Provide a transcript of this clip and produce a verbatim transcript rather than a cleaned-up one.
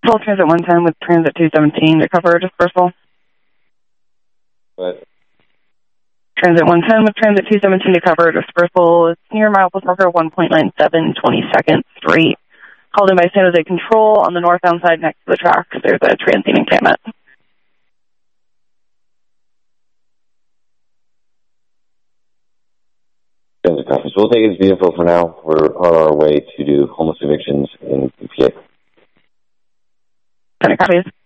Full Transit one ten with Transit two seventeen to cover dispersal. What? Transit one ten with Transit two seventeen to cover dispersal. It's near milepost marker one point nine seven, twenty-second Street. Called in by San Jose Control on the northbound side next to the tracks. There's a transient encampment. Transit conference. We'll take his vehicle for now. We're on our way to do homeless evictions in P A. Ten copies.